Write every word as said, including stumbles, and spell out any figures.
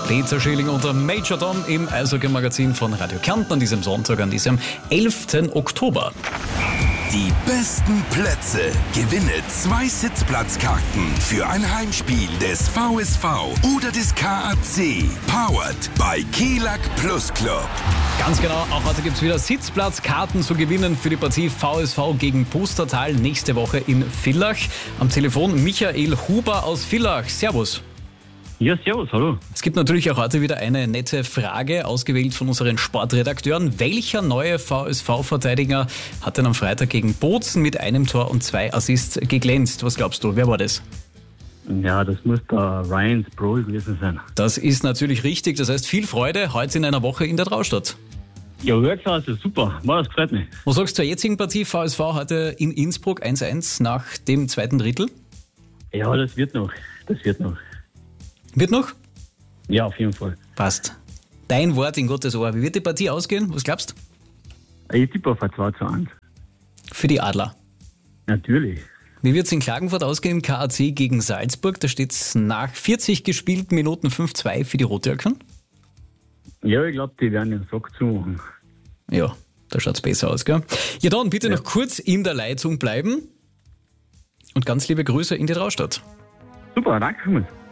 Peter Schilling und der Major Tom im Eishockey-Magazin von Radio Kärnten an diesem Sonntag, an diesem elften Oktober. Die besten Plätze. Gewinne zwei Sitzplatzkarten für ein Heimspiel des V S V oder des K A C. Powered by Kelag Plus Club. Ganz genau, auch heute gibt es wieder Sitzplatzkarten zu gewinnen für die Partie V S V gegen Pustertal nächste Woche in Villach. Am Telefon Michael Huber aus Villach. Servus. Ja, servus, hallo. Es gibt natürlich auch heute wieder eine nette Frage, ausgewählt von unseren Sportredakteuren. Welcher neue V S V-Verteidiger hat denn am Freitag gegen Bozen mit einem Tor und zwei Assists geglänzt? Was glaubst du, wer war das? Ja, das muss der Ryan Sproul gewesen sein. Das ist natürlich richtig, das heißt viel Freude heute in einer Woche in der Traustadt. Ja, wirklich, also super, war das gefreut mich. Was sagst du zur jetzigen Partie V S V heute in Innsbruck eins eins nach dem zweiten Drittel? Ja, das wird noch, das wird noch. Wird noch? Ja, auf jeden Fall. Passt. Dein Wort in Gottes Ohr. Wie wird die Partie ausgehen? Was glaubst du? Ich tippe auf ein zwei zu eins. Für die Adler. Natürlich. Wie wird es in Klagenfurt ausgehen im K A C gegen Salzburg? Da steht es nach vierzig gespielten Minuten fünf zwei für die Rotjäckern. Ja, ich glaube, die werden den Sack zumachen. Ja, da schaut es besser aus, gell? Ja, dann bitte Ja. noch kurz in der Leitung bleiben. Und ganz liebe Grüße in die Traustadt. Super, danke vielmals.